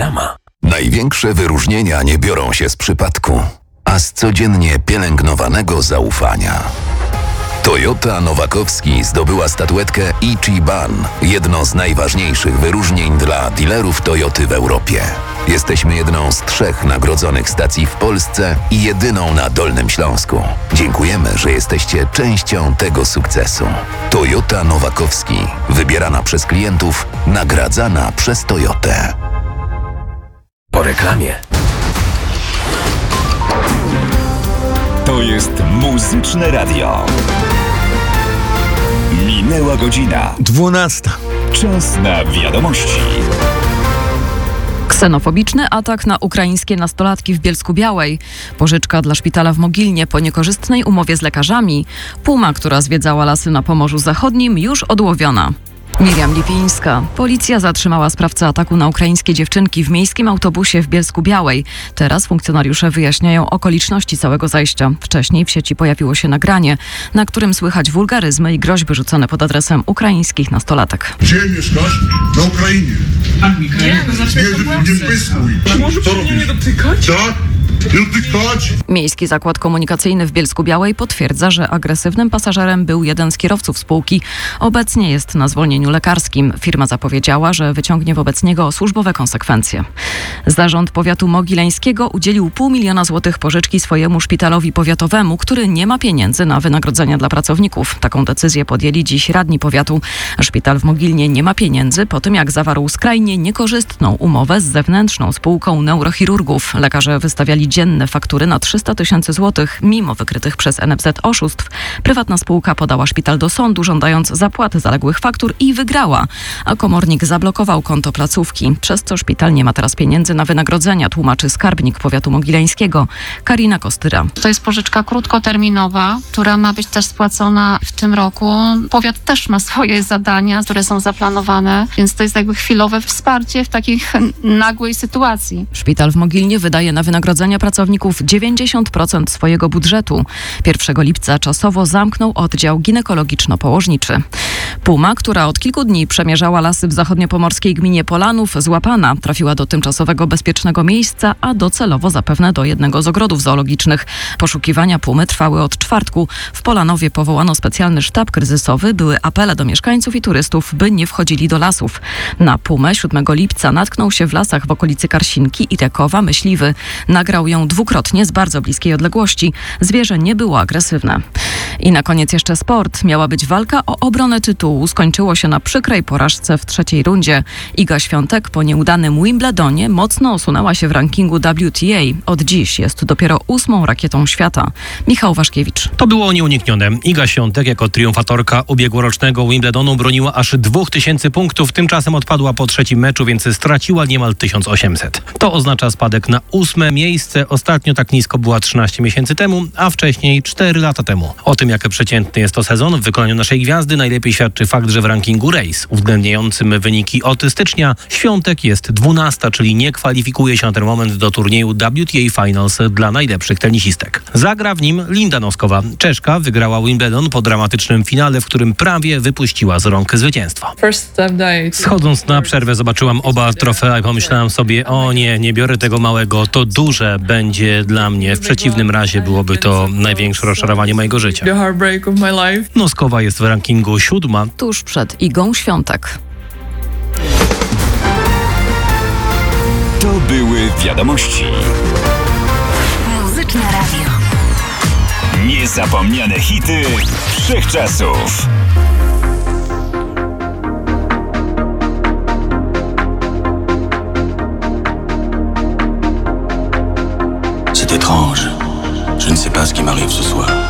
Reklama. Największe wyróżnienia nie biorą się z przypadku, a z codziennie pielęgnowanego zaufania. Toyota Nowakowski zdobyła statuetkę Ichiban, jedno z najważniejszych wyróżnień dla dealerów Toyoty w Europie. Jesteśmy jedną z 3 nagrodzonych stacji w Polsce i jedyną na Dolnym Śląsku. Dziękujemy, że jesteście częścią tego sukcesu. Toyota Nowakowski, wybierana przez klientów, nagradzana przez Toyotę. Po reklamie. To jest Muzyczne Radio. Minęła godzina 12. Czas na wiadomości. Ksenofobiczny atak na ukraińskie nastolatki w Bielsku-Białej. Pożyczka dla szpitala w Mogilnie po niekorzystnej umowie z lekarzami. Puma, która zwiedzała lasy na Pomorzu Zachodnim, już odłowiona. Miriam Lipińska. Policja zatrzymała sprawcę ataku na ukraińskie dziewczynki w miejskim autobusie w Bielsku-Białej. Teraz funkcjonariusze wyjaśniają okoliczności całego zajścia. Wcześniej w sieci pojawiło się nagranie, na którym słychać wulgaryzmy i groźby rzucone pod adresem ukraińskich nastolatek. Gdzie mieszkasz? Na Ukrainie. Nie, to znaczy Nie pyskuj. A może mnie nie dotykać? Tak? Nie dotykać? Miejski Zakład Komunikacyjny w Bielsku-Białej potwierdza, że agresywnym pasażerem był jeden z kierowców spółki. Obecnie jest na zwolnieniu lekarskim. Firma zapowiedziała, że wyciągnie wobec niego służbowe konsekwencje. Zarząd Powiatu Mogileńskiego udzielił 500 000 złotych pożyczki swojemu szpitalowi powiatowemu, który nie ma pieniędzy na wynagrodzenia dla pracowników. Taką decyzję podjęli dziś radni powiatu. Szpital w Mogilnie nie ma pieniędzy po tym, jak zawarł skrajnie niekorzystną umowę z zewnętrzną spółką neurochirurgów. Lekarze wystawiali dzienne faktury na 300 000 złotych, mimo wykrytych przez NFZ oszustw. Prywatna spółka podała szpital do sądu, żądając zapłaty zaległych faktur i wygrała. A komornik zablokował konto placówki, przez co szpital nie ma teraz pieniędzy na wynagrodzenia, tłumaczy skarbnik powiatu mogileńskiego Karina Kostyra. To jest pożyczka krótkoterminowa, która ma być też spłacona w tym roku. Powiat też ma swoje zadania, które są zaplanowane, więc to jest jakby chwilowe wsparcie w takiej nagłej sytuacji. Szpital w Mogilnie wydaje na wynagrodzenia pracowników 90% swojego budżetu. 1 lipca czasowo zamknął oddział ginekologiczno-położniczy. Puma, która od kilku dni przemierzała lasy w zachodniopomorskiej gminie Polanów, złapana. Trafiła do tymczasowego bezpiecznego miejsca, a docelowo zapewne do jednego z ogrodów zoologicznych. Poszukiwania pumy trwały od czwartku. W Polanowie powołano specjalny sztab kryzysowy. Były apele do mieszkańców i turystów, by nie wchodzili do lasów. Na pumę 7 lipca natknął się w lasach w okolicy Karsinki i Rekowa myśliwy. Nagrał ją dwukrotnie z bardzo bliskiej odległości. Zwierzę nie było agresywne. I na koniec jeszcze sport. Miała być walka o obronę tytułu. Skończyło się na przykrej porażce w 3. rundzie. Iga Świątek po nieudanym Wimbledonie mocno osunęła się w rankingu WTA. Od dziś jest dopiero 8. rakietą świata. Michał Waszkiewicz. To było nieuniknione. Iga Świątek jako triumfatorka ubiegłorocznego Wimbledonu broniła aż 2000 punktów. Tymczasem odpadła po 3. meczu, więc straciła niemal 1800. To oznacza spadek na 8. miejsce. Ostatnio tak nisko była 13 miesięcy temu, a wcześniej 4 lata temu. O tym, jak przeciętny jest to sezon w wykonaniu naszej gwiazdy, najlepiej świadczy fakt, że w rankingu Race, uwzględniającym wyniki od stycznia, Świątek jest 12, czyli nie kwalifikuje się na ten moment do turnieju WTA Finals dla najlepszych tenisistek. Zagra w nim Linda Noskowa. Czeszka wygrała Wimbledon po dramatycznym finale, w którym prawie wypuściła z rąk zwycięstwa. Schodząc na przerwę zobaczyłam oba trofea i pomyślałam sobie, o nie biorę tego małego, to duże będzie dla mnie. W przeciwnym razie byłoby to największe rozczarowanie mojego życia. Noskowa jest w rankingu 7. Tuż przed Igą Świątek. To były wiadomości. Muzyczne Radio. Niezapomniane hity wszechczasów. C'est étrange. Je ne sais pas ce qui m'arrive ce soir.